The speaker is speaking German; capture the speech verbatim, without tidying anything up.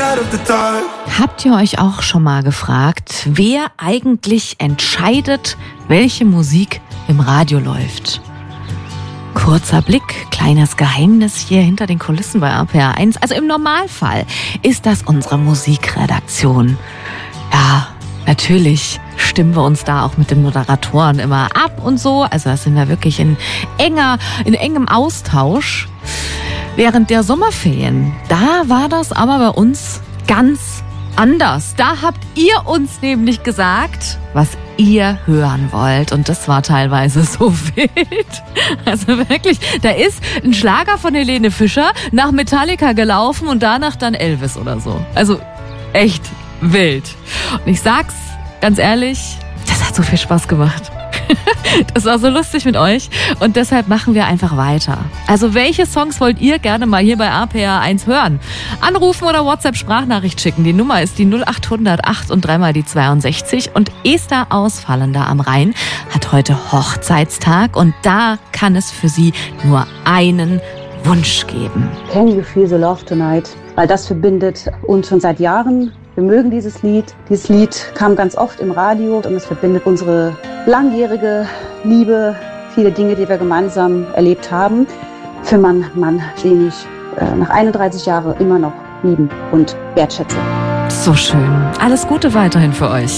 Habt ihr euch auch schon mal gefragt, wer eigentlich entscheidet, welche Musik im Radio läuft? Kurzer Blick, kleines Geheimnis hier hinter den Kulissen bei R P R eins. Also im Normalfall ist das unsere Musikredaktion. Ja, natürlich stimmen wir uns da auch mit den Moderatoren immer ab und so. Also da sind wir wirklich in enger, in engem Austausch. Während der Sommerferien, da war das aber bei uns ganz anders. Da habt ihr uns nämlich gesagt, was ihr hören wollt. Und das war teilweise so wild. Also wirklich, da ist ein Schlager von Helene Fischer nach Metallica gelaufen und danach dann Elvis oder so. Also echt wild. Und ich sag's ganz ehrlich, das hat so viel Spaß gemacht. Das war so lustig mit euch und deshalb machen wir einfach weiter. Also welche Songs wollt ihr gerne mal hier bei R P R eins hören? Anrufen oder WhatsApp-Sprachnachricht schicken. Die Nummer ist die null acht null null acht und dreimal die zweiundsechzig. Und Esther aus Fallender am Rhein hat heute Hochzeitstag und da kann es für sie nur einen Wunsch geben. Can you feel the love tonight? Weil das verbindet uns schon seit Jahren. Wir mögen dieses Lied. Dieses Lied kam ganz oft im Radio und es verbindet unsere langjährige Liebe, viele Dinge, die wir gemeinsam erlebt haben. Für meinen Mann, den ich äh, nach einunddreißig Jahren immer noch lieben und wertschätze. So schön. Alles Gute weiterhin für euch.